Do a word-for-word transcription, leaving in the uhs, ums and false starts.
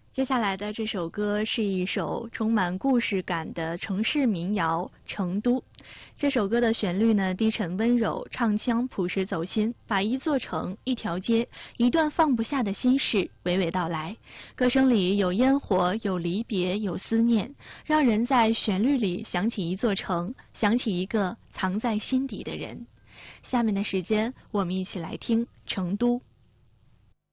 接下来的这首歌是一首充满故事感的城市民谣《成都》。这首歌的旋律呢低沉温柔，唱腔朴实走心，把一座城、一条街、一段放不下的心事娓娓道来。歌声里有烟火，有离别，有思念，让人在旋律里想起一座城，想起一个藏在心底的人。下面的时间，我们一起来听《成都》。